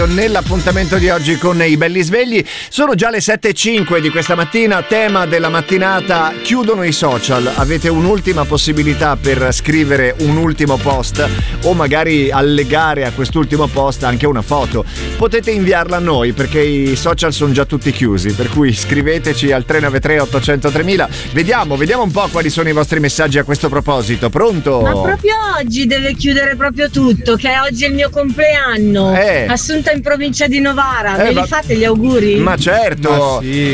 Nell'appuntamento di oggi con i belli svegli sono già le 7:05 di questa mattina. Tema della mattinata: chiudono i social. Avete un'ultima possibilità per scrivere un ultimo post o magari allegare a quest'ultimo post anche una foto. Potete inviarla a noi perché i social sono già tutti chiusi, per cui scriveteci al 393 800 3000. Vediamo un po' quali sono i vostri messaggi a questo proposito. Pronto? Ma proprio oggi deve chiudere proprio tutto, che oggi è il mio compleanno. Assunta in provincia di Novara. Me li fate gli auguri? Ma certo. Ma sì.